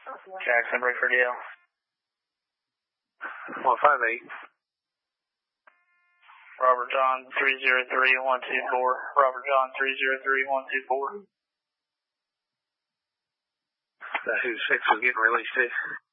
Jackson, break for DL. 158. Robert John 303124. Robert John 303124. Who's 6 was getting released to?